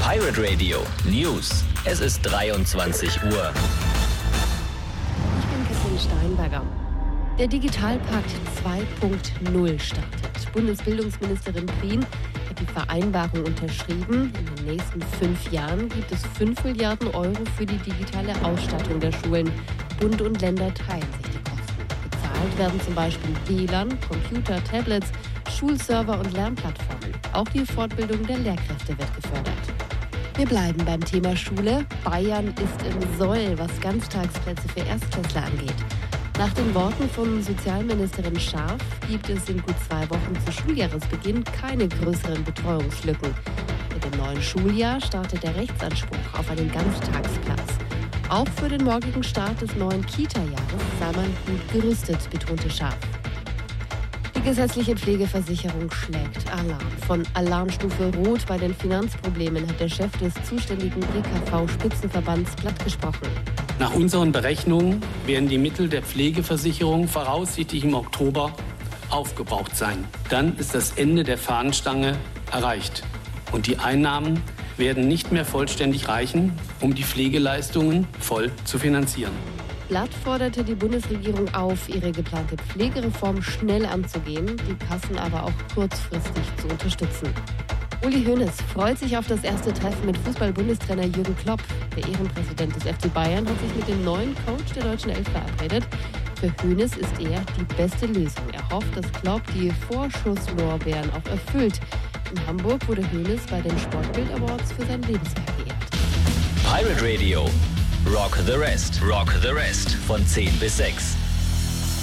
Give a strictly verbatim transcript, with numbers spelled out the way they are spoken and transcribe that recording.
Pirate Radio News. Es ist dreiundzwanzig Uhr. Ich bin Katrin Steinberger. Der Digitalpakt zwei Punkt null startet. Bundesbildungsministerin Prien hat die Vereinbarung unterschrieben. In den nächsten fünf Jahren gibt es fünf Milliarden Euro für die digitale Ausstattung der Schulen. Bund und Länder teilen sich die Kosten. Bezahlt werden zum Beispiel W L A N, Computer, Tablets, Schulserver und Lernplattformen. Auch die Fortbildung der Lehrkräfte wird gefördert. Wir bleiben beim Thema Schule. Bayern ist im Soll, was Ganztagsplätze für Erstklässler angeht. Nach den Worten von Sozialministerin Scharf gibt es in gut zwei Wochen zu Schuljahresbeginn keine größeren Betreuungslücken. Mit dem neuen Schuljahr startet der Rechtsanspruch auf einen Ganztagsplatz. Auch für den morgigen Start des neuen Kita-Jahres sei man gut gerüstet, betonte Scharf. Die gesetzliche Pflegeversicherung schlägt Alarm. Von Alarmstufe Rot bei den Finanzproblemen hat der Chef des zuständigen B K V-Spitzenverbands plattgesprochen. Nach unseren Berechnungen werden die Mittel der Pflegeversicherung voraussichtlich im Oktober aufgebraucht sein. Dann ist das Ende der Fahnenstange erreicht. Und die Einnahmen werden nicht mehr vollständig reichen, um die Pflegeleistungen voll zu finanzieren. Blatt forderte die Bundesregierung auf, ihre geplante Pflegereform schnell anzugehen, die Kassen aber auch kurzfristig zu unterstützen. Uli Hoeneß freut sich auf das erste Treffen mit Fußball-Bundestrainer Jürgen Klopp. Der Ehrenpräsident des F C Bayern hat sich mit dem neuen Coach der deutschen Elf verabredet. Für Hoeneß ist er die beste Lösung. Er hofft, dass Klopp die Vorschusslorbeeren auch erfüllt. In Hamburg wurde Hoeneß bei den Sportbild Awards für sein Lebenswerk geehrt. Pirate Radio. Rock the Rest. Rock the Rest. Von zehn bis sechs.